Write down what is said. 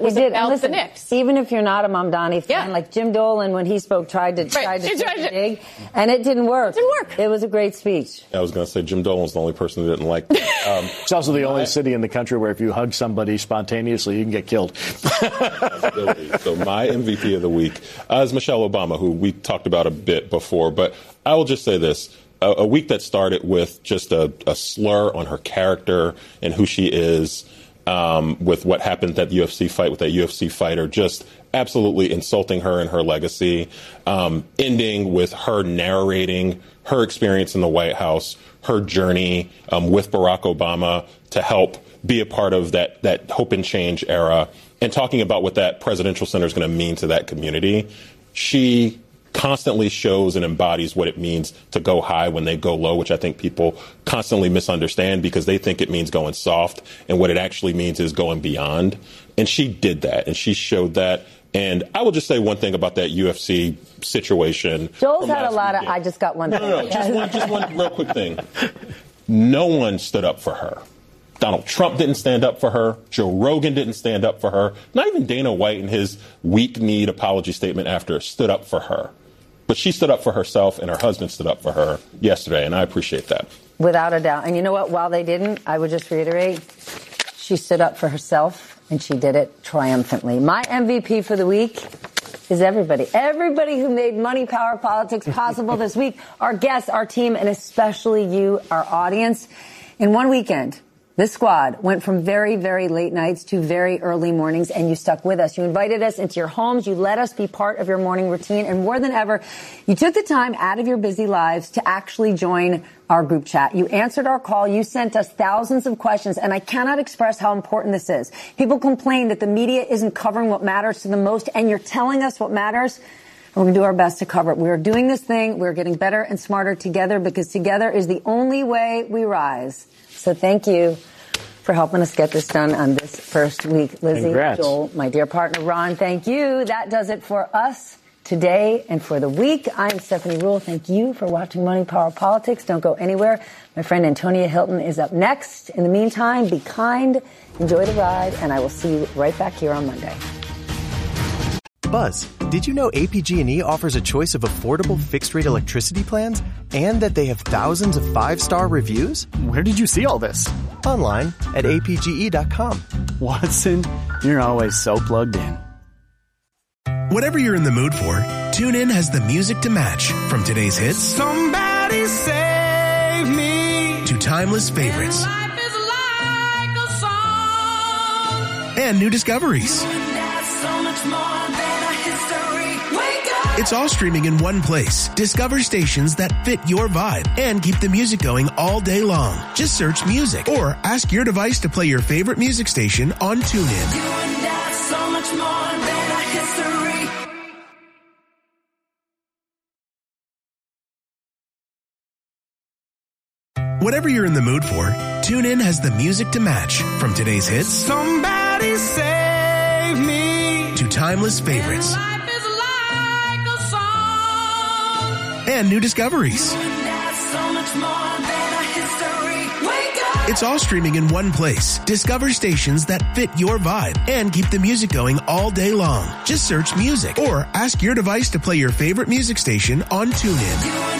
was about the Knicks. Even if you're not a Mamdani fan, like Jim Dolan, when he spoke, tried to dig, and it didn't work. It was a great speech. I was going to say Jim Dolan's the only person who didn't like that. It's also the only city in the country where if you hug somebody spontaneously, you can get killed. So my MVP of the week is Michelle Obama, who we talked about a bit before. But I will just say this. A week that started with just a slur on her character and who she is, with what happened at the UFC fight with that UFC fighter, just absolutely insulting her and her legacy, ending with her narrating her experience in the White House, her journey with Barack Obama to help be a part of that hope and change era, and talking about what that presidential center is going to mean to that community. She constantly shows and embodies what it means to go high when they go low, which I think people constantly misunderstand because they think it means going soft, and what it actually means is going beyond. And she did that, and she showed that. And I will just say one thing about that UFC situation. Joel's had a lot of, I just got one thing. No, just one real quick thing. No one stood up for her. Donald Trump didn't stand up for her. Joe Rogan didn't stand up for her. Not even Dana White in his weak-kneed apology statement after stood up for her. But she stood up for herself, and her husband stood up for her yesterday, and I appreciate that. Without a doubt. And you know what? While they didn't, I would just reiterate, she stood up for herself, and she did it triumphantly. My MVP for the week is everybody. Everybody who made Money, Power, Politics possible this week. Our guests, our team, and especially you, our audience. In one weekend, this squad went from very, very late nights to very early mornings, and you stuck with us. You invited us into your homes. You let us be part of your morning routine. And more than ever, you took the time out of your busy lives to actually join our group chat. You answered our call. You sent us thousands of questions, and I cannot express how important this is. People complain that the media isn't covering what matters to them most, and you're telling us what matters. And we're going to do our best to cover it. We are doing this thing. We're getting better and smarter together, because together is the only way we rise. So thank you for helping us get this done on this first week. Lizzie, Congrats. Joel, my dear partner, Ron, thank you. That does it for us today and for the week. I'm Stephanie Ruhle. Thank you for watching Money, Power, Politics. Don't go anywhere. My friend Antonia Hilton is up next. In the meantime, be kind, enjoy the ride, and I will see you right back here on Monday. Buzz, did you know APG&E offers a choice of affordable fixed-rate electricity plans and that they have thousands of 5-star reviews? Where did you see all this? Online at apge.com. Watson, you're always so plugged in. Whatever you're in the mood for, TuneIn has the music to match. From today's hits, Somebody Save Me, to timeless favorites, Life is like a song, and new discoveries. so much more than a history. Wake up! It's all streaming in one place. Discover stations that fit your vibe and keep the music going all day long. Just search music or ask your device to play your favorite music station on TuneIn. You and I, so much more than a history. Whatever you're in the mood for, TuneIn has the music to match. From today's hits, Somebody Save Me, to timeless favorites, Life is like a song, and new discoveries. so much more than a history. Wake up! It's all streaming in one place. Discover stations that fit your vibe and keep the music going all day long. Just search music or ask your device to play your favorite music station on TuneIn.